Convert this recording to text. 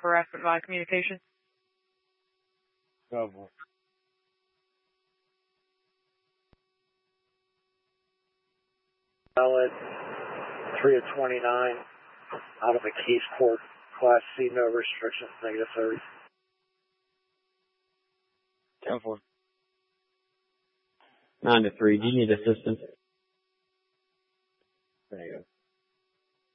harassment via communication. Double. Valid 3 of 29 out of a case court, Class C, no restrictions, -30. 10-4. 9-3. Do you need assistance?